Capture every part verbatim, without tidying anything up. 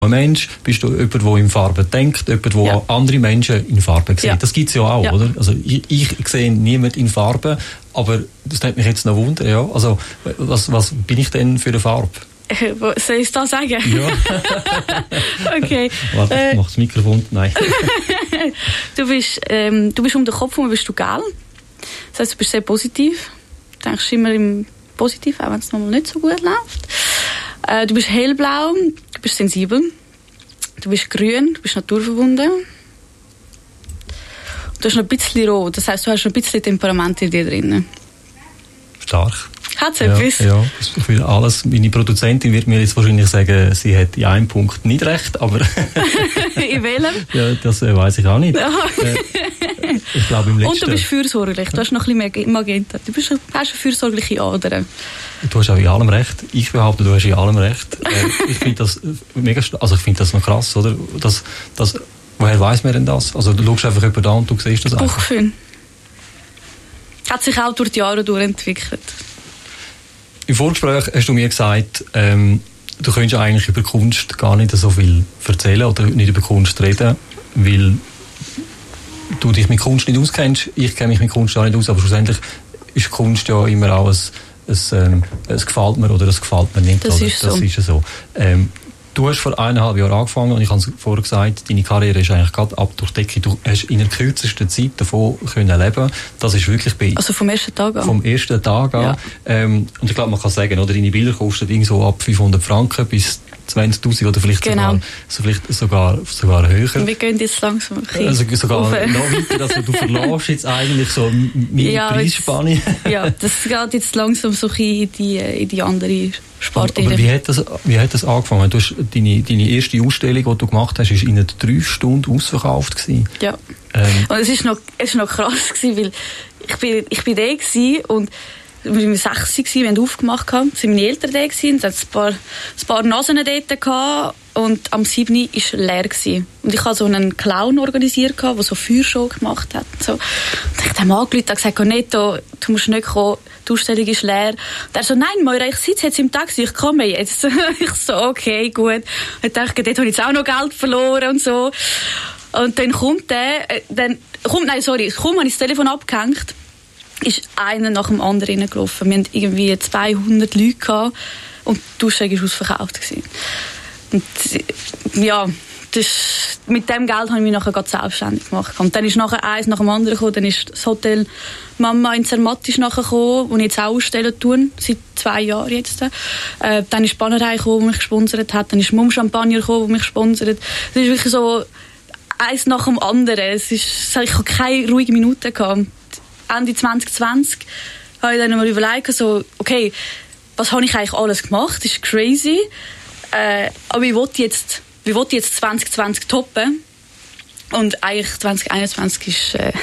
ein Mensch? Bist du jemand, der in Farben denkt? Jemand, der ja. andere Menschen in Farben sieht? Ja. Das gibt es ja auch, ja. oder? Also ich, ich sehe niemanden in Farben, aber das nimmt mich jetzt noch Wunder, ja. Also was, was bin ich denn für eine Farbe? Soll ich es da sagen? Ja. Okay. Warte, ich mach das Mikrofon. Nein. du, bist, ähm, du bist um den Kopf herum, bist du gel. Das heisst, du bist sehr positiv. Du denkst immer im Positiv, auch wenn es nochmal nicht so gut läuft. Äh, du bist hellblau, du bist sensibel. Du bist grün, du bist naturverbunden. Du hast noch ein bisschen rot, das heisst, du hast noch ein bisschen Temperament in dir drin. Stark. Hat es ja, etwas? Ja, ich will alles. Meine Produzentin wird mir jetzt wahrscheinlich sagen, sie hat in einem Punkt nicht recht, aber... In welchem? Ja, das äh, weiss ich auch nicht. Ja. äh, ich glaube im letzten... Und du bist fürsorglich, du hast noch ein bisschen mehr Magenta. Du bist, hast eine fürsorgliche Ader. Du hast auch in allem recht. Ich behaupte, du hast in allem recht. Äh, ich finde das mega... Also ich finde das noch krass, oder? Das, das, woher weiss man denn das? Also du schaust einfach jemanden an und du siehst das einfach. Bauchgefühl. Hat sich auch durch die Jahre durchentwickelt. Im Vorgespräch hast du mir gesagt, ähm, du könntest eigentlich über Kunst gar nicht so viel erzählen oder nicht über Kunst reden, weil du dich mit Kunst nicht auskennst. Ich kenne mich mit Kunst auch nicht aus, aber schlussendlich ist Kunst ja immer auch ein, ein, ähm, es gefällt mir oder es gefällt mir nicht. Das oder? ist so. Das ist so. Ähm, du hast vor eineinhalb Jahren angefangen und ich habe es vorher gesagt, deine Karriere ist eigentlich gerade ab durch die Decke. Du hast in der kürzesten Zeit davon können leben. Das ist wirklich bei... Also vom ersten Tag an? Vom ersten Tag an. Ja. Ähm, und ich glaube, man kann sagen, oder, deine Bilder kosten irgendwo ab fünfhundert Franken bis zwanzigtausend oder vielleicht, genau. sogar, so vielleicht sogar, sogar höher. Wir gehen jetzt langsam ein bisschen also sogar rauf. noch weiter. Also du verlässt jetzt eigentlich so meine ja, Preisspanne. Jetzt, ja, das geht jetzt langsam so ein bisschen in die, in die andere Sparte. Aber wie hat, das, wie hat das angefangen? Du hast deine, deine erste Ausstellung, die du gemacht hast, war in drei Stunden ausverkauft gewesen. Ja. Ähm. Und es ist noch, es ist noch krass gewesen, weil ich bin, ich bin da gewesen und wir waren sechs, wir haben aufgemacht, es waren meine Eltern da gewesen, es hatten ein paar, ein paar Nasen dort gehabt, und am siebten war es leer gewesen. Und ich hatte so einen Clown organisiert, der so Feuershow gemacht hat. So. Und ich habe dem angerufen und gesagt, Netto, du musst nicht kommen, die Ausstellung ist leer. Und er so, nein, Moira, ich sitze jetzt im Taxi, ich komme jetzt. Ich so, okay, gut. Und ich dachte, dort habe ich jetzt auch noch Geld verloren und so. Und dann kommt der, dann, kommt, nein, sorry, kaum habe ich das Telefon abgehängt, ist einer nach dem anderen reingelaufen. Wir hatten irgendwie zweihundert Leute gehabt und die Ausstellung war ausverkauft gewesen. Und ja, das, mit dem Geld habe ich mich nachher selbstständig gemacht. Und dann ist nachher eins nach dem anderen gekommen. Dann ist das Hotel Mama in Zermatt ist nachher gekommen, wo ich jetzt auch ausstellen tue, seit zwei Jahren jetzt. Äh, dann ist die Bannerei gekommen, die mich gesponsert hat. Dann ist Mumm Champagner gekommen, die mich gesponsert hat. Das ist wirklich so eins nach dem anderen. Es ist, ich habe keine ruhige Minute gehabt. Ende zwanzig zwanzig habe ich dann mal überlegt, so, okay, was habe ich eigentlich alles gemacht? Das ist crazy. Äh, aber ich wollte jetzt, ich wollte jetzt zwanzig zwanzig toppen. Und eigentlich zwanzig einundzwanzig ist, äh,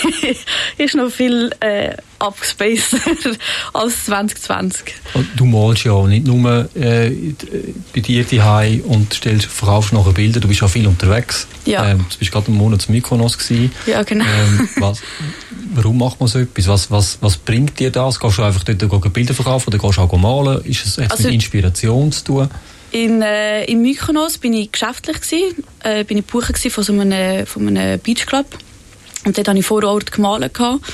ist noch viel äh, abgespaceter als zwanzig zwanzig. Du malst ja nicht nur äh, bei dir zu Hause und stellst, verkaufst nachher Bilder, du bist ja viel unterwegs. Ja. Ähm, du bist gerade einen Monat in Mykonos gewesen. Ja, genau. Ähm, was, warum macht man so etwas? Was, was, was bringt dir das? Gehst du einfach dort Bilder verkaufen oder gehst du auch malen? Ist es, hat es also, mit Inspiration zu tun? In, äh, in Mykonos bin ich geschäftlich gewesen, äh, bin ich Bucher gewesen von so einem, von einem Beachclub. Und dort habe ich vor Ort gemalt.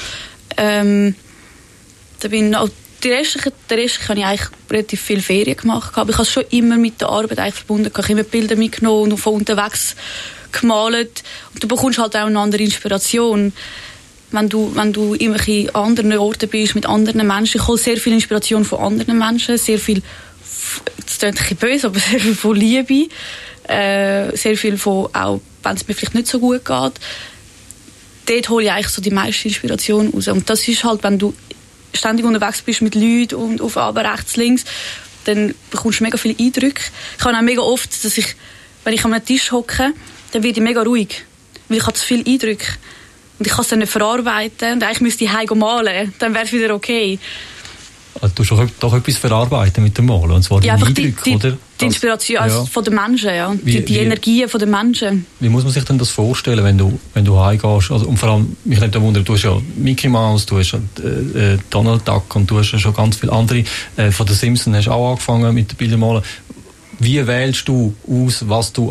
Ähm, da bin auch die restlichen, den Rest habe ich eigentlich relativ viel Ferien gemacht. Aber ich habe es schon immer mit der Arbeit eigentlich verbunden. Ich habe immer Bilder mitgenommen und von unterwegs gemalt. Und du bekommst halt auch eine andere Inspiration. Wenn du, wenn du immer an anderen Orten bist, mit anderen Menschen. Ich hole sehr viel Inspiration von anderen Menschen, sehr viel, das klingt ein bisschen böse, aber sehr viel von Liebe. Äh, sehr viel von, auch wenn es mir vielleicht nicht so gut geht. Dort hole ich eigentlich so die meiste Inspiration raus. Und das ist halt, wenn du ständig unterwegs bist mit Leuten und auf aber rechts, links, dann bekommst du mega viele Eindrücke. Ich habe auch mega oft, dass ich, wenn ich an einem Tisch hocke, dann werde ich mega ruhig. Weil ich habe zu viele Eindrücke. Und ich kann es dann nicht verarbeiten. Und eigentlich müsste ich heim malen. Dann wäre es wieder okay. Also du hast doch etwas verarbeiten mit dem Malen, und zwar ja, die Eindrücke, die, oder? Die Inspiration das, also ja. von den Menschen, ja. Wie, die, die wie, Energien von den Menschen. Wie muss man sich denn das vorstellen, wenn du, wenn du heimgehst? Also, und vor allem, mich nimmt da Wunder, du hast ja Mickey Mouse, du hast ja äh, Donald Duck und du hast ja schon ganz viele andere. Äh, von den Simpsons hast du auch angefangen mit den Bildern malen. Wie wählst du aus, was du